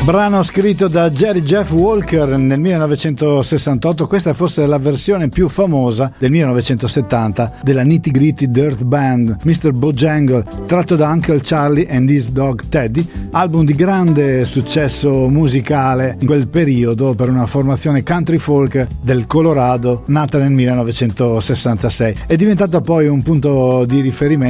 Brano scritto da Jerry Jeff Walker nel 1968, questa è forse la versione più famosa del 1970 della Nitty Gritty Dirt Band, Mr. Bojangle, tratto da Uncle Charlie and His Dog Teddy, album di grande successo musicale in quel periodo per una formazione country folk del Colorado nata nel 1966. È diventato poi un punto di riferimento